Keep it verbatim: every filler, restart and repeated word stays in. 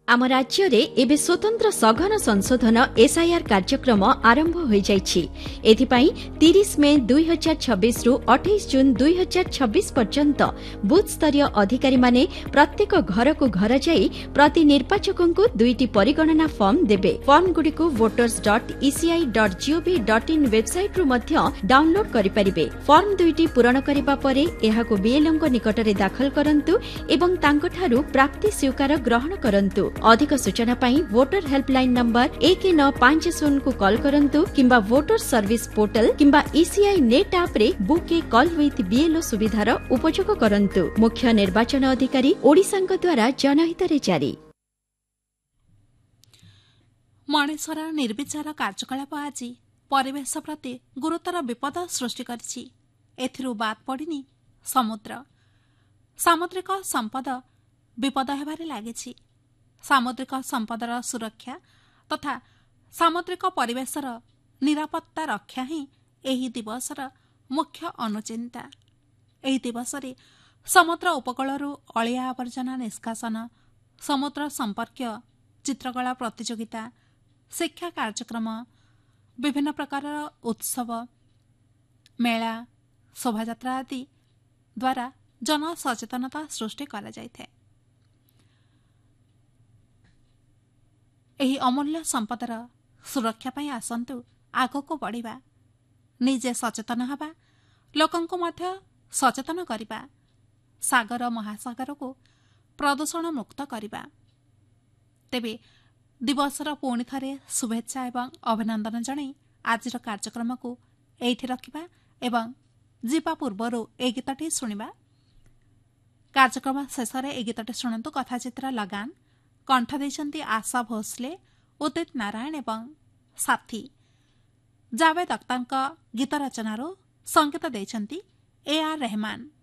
आम राज्य रे एबे स्वतंत्र सघन संशोधन एसआईआर कार्यक्रम आरंभ हो जाइछि। एथिपाई तीस मे दुई हजार छब्बीस रु अठाईस जून दुई हजार छब्बीस पर्यंत बूथ स्तरीय अधिकारी माने प्रत्येक घर को घर जाई प्रति निर्वाचकों को दुईटी परिगणना फॉर्म देबे। फॉर्म गुडी को voters dot ECI dot gov dot in website रु मध्य डाउनलोड करि परिबे। फॉर्म दुईटी पूरण करिबा परे एहाको बीएलओ को निकट रे दाखल करंतु एवं तांको ठारू प्राप्ति स्वीकार ग्रहण करंतु। अधिक सूचना पाई वोटर हेल्पलाइन नंबर एक नौ पांच शून्य को कॉल करंतु किंबा वोटर सर्विस पोर्टल किंबा ईसीआई नेट ऐप रे book A call with BLO सुविधार उपयोग करंतु। मुख्य निर्वाचन अधिकारी ओडिशांक द्वारा जनहित रे जारी। मणिसर निर्विचार कार्यकलाप आज परिवेश प्रति गुरुतर विपद सृष्टि करिछि। एथिरु बात पड़िनी समुद्र। सामुद्रिक संपद विपद हेबारे लागिछि। सामुद्रिक संपदर सुरक्षा तथा सामुद्रिक परिवेशर निरापत्ता रक्षा ही एही दिवसर मुख्य अनुचिंता। एही दिवसरे समुद्र उपकूलरू अलिया आवर्जना निष्कासन, समुद्र संपर्कीय चित्रकला प्रतियोगिता, शिक्षा कार्यक्रम, विभिन्न प्रकार उत्सव, मेला, शोभायात्रा आदि द्वारा जन सचेतनता सृष्टि करा जायथे। एही अमूल्य संपदर सुरक्षा पाई आसंतु आगको बढ़िबा, निजे सचेतन हबा, लोकंको मध्य सचेतन करिबा, सागर महासागर को प्रदूषण मुक्त करिबा। तेबे दिवसर पुणी थरे शुभेच्छा एवं अभिनंदन जणाई आजिर कार्यक्रम को एठी रखिबा एवं जीवा पूर्वरु ए गीतटी शुणिबा। कार्यक्रम शेष में ए गीतटी शुणु कथाचित्र लगान। कंठ देइछन्ति आशा भोसले, उदित नारायण एवं साथी। जावेद अख्तरଙ୍କ गीत रचनारो संगीत देइछन्ति ए आर रहमान।